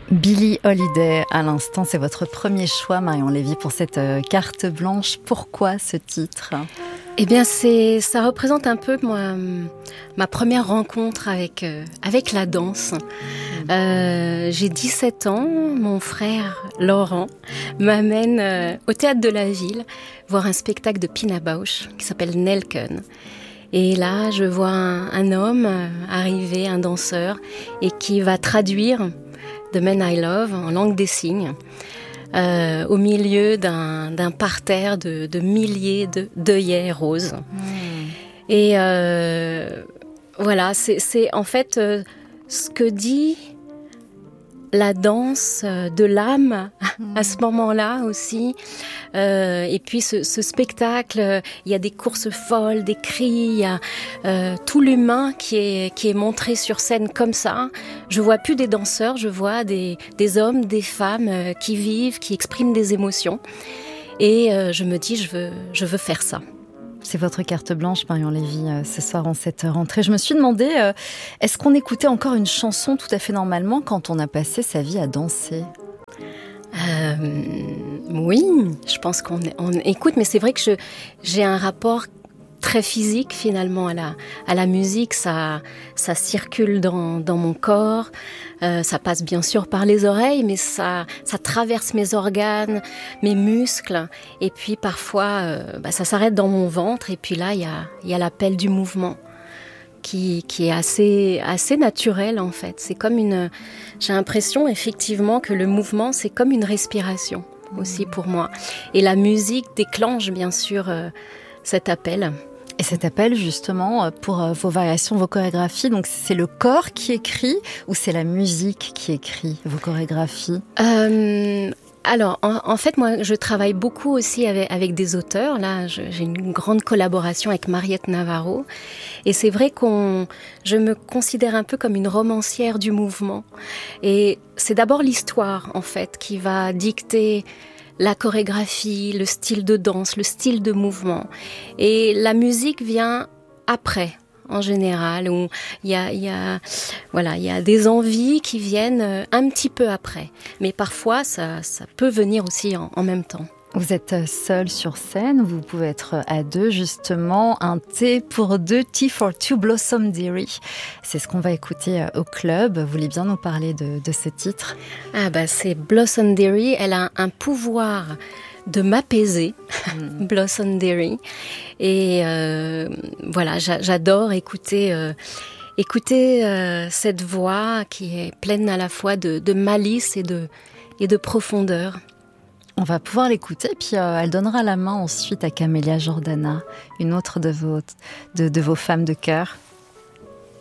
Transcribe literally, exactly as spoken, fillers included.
Billie Holiday, à l'instant, c'est votre premier choix, Marion Lévy, pour cette carte blanche. Pourquoi ce titre ? Eh bien, c'est, ça représente un peu moi, ma première rencontre avec, euh, avec la danse. Euh, j'ai dix-sept ans, mon frère Laurent m'amène euh, au Théâtre de la Ville voir un spectacle de Pina Bausch qui s'appelle Nelken. Et là, je vois un, un homme arriver, un danseur, et qui va traduire The Man I Love en langue des signes, euh, au milieu d'un, d'un parterre de, de milliers de d'œillets roses. Mmh. Et euh, voilà, c'est, c'est en fait euh, ce que dit la danse de l'âme mmh. à ce moment-là aussi. Euh, et puis ce, ce spectacle, il y a des courses folles, des cris, il y a euh, tout l'humain qui est, qui est montré sur scène comme ça. Je vois plus des danseurs, je vois des, des hommes, des femmes euh, qui vivent, qui expriment des émotions. Et euh, je me dis, je veux, je veux faire ça. C'est votre carte blanche, Marion Lévy, euh, ce soir en cette rentrée. Je me suis demandé, euh, est-ce qu'on écoutait encore une chanson tout à fait normalement quand on a passé sa vie à danser ? Euh, oui, je pense qu'on on écoute, mais c'est vrai que je, j'ai un rapport très physique finalement à la, à la musique. Ça, ça circule dans, dans mon corps, euh, ça passe bien sûr par les oreilles, mais ça, ça traverse mes organes, mes muscles, et puis parfois euh, bah, ça s'arrête dans mon ventre, et puis là il y a, y a l'appel du mouvement. Qui, qui est assez, assez naturel en fait. C'est comme une, j'ai l'impression effectivement que le mouvement c'est comme une respiration aussi pour moi. Et la musique déclenche bien sûr euh, cet appel. Et cet appel justement pour euh, vos variations, vos chorégraphies, donc c'est le corps qui écrit ou c'est la musique qui écrit vos chorégraphies ? euh, Alors, en, en fait, moi, je travaille beaucoup aussi avec, avec des auteurs. Là, je, j'ai une grande collaboration avec Mariette Navarro. Et c'est vrai qu'on, je me considère un peu comme une romancière du mouvement. Et c'est d'abord l'histoire, en fait, qui va dicter la chorégraphie, le style de danse, le style de mouvement. Et la musique vient après. En général, où il y a, il y a, voilà, il y a des envies qui viennent un petit peu après. Mais parfois, ça, ça peut venir aussi en, en même temps. Vous êtes seul sur scène, vous pouvez être à deux, justement. Un thé pour deux, Tea for Two, Blossom Dearie. C'est ce qu'on va écouter au club. Vous voulez bien nous parler de, de ce titre ? Ah bah, c'est Blossom Dearie. Elle a un pouvoir de m'apaiser, mmh. Blossom Dearie. Et euh, voilà, j'a, j'adore écouter, euh, écouter euh, cette voix qui est pleine à la fois de, de malice et de, et de profondeur. On va pouvoir l'écouter, puis euh, elle donnera la main ensuite à Camélia Jordana, une autre de vos, de, de vos femmes de cœur.